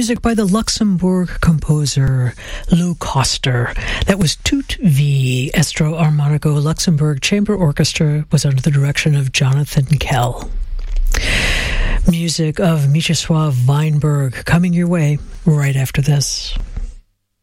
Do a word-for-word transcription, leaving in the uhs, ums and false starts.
Music by the Luxembourg composer Lou Koster. That was Tout V. Estro Armonico Luxembourg Chamber Orchestra was under the direction of Jonathan Kell. Music of Mieczysław Weinberg coming your way right after this.